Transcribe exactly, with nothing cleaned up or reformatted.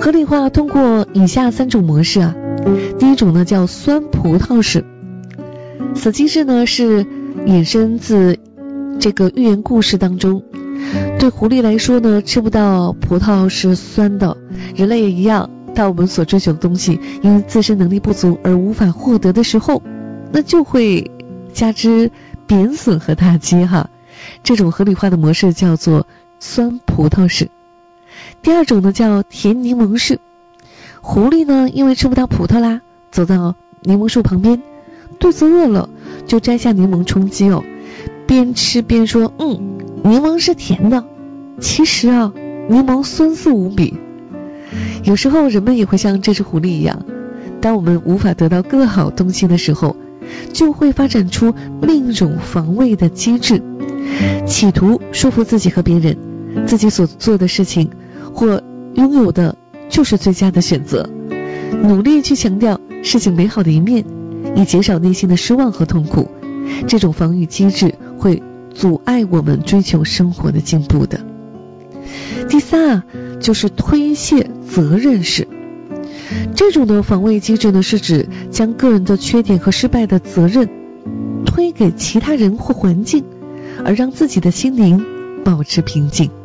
合理化通过以下三种模式啊。第一种呢叫酸葡萄式，此机制呢是衍生自这个寓言故事当中。对狐狸来说呢，吃不到葡萄是酸的，人类也一样，当我们所追求的东西因为自身能力不足而无法获得的时候，那就会加之贬损和打击哈。这种合理化的模式叫做酸葡萄式。第二种呢叫甜柠檬式，狐狸呢因为吃不到葡萄啦，走到柠檬树旁边，肚子饿了就摘下柠檬充饥哦，边吃边说嗯，柠檬是甜的，其实啊柠檬酸涩无比。有时候人们也会像这只狐狸一样，当我们无法得到更好东西的时候，就会发展出另一种防卫的机制，企图说服自己和别人，自己所做的事情或拥有的就是最佳的选择，努力去强调事情美好的一面，以减少内心的失望和痛苦。这种防御机制会阻碍我们追求生活的进步的。第三啊，就是推卸责任式。这种的防卫机制呢，是指将个人的缺点和失败的责任推给其他人或环境，而让自己的心灵保持平静。